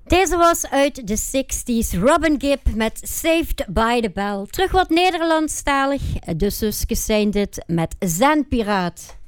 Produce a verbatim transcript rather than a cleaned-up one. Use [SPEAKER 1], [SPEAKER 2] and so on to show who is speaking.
[SPEAKER 1] Deze was uit de zestig's. Robin Gibb met Saved by the Bell. Terug wat Nederlandstalig. De zusjes zijn dit met Zandpiraat.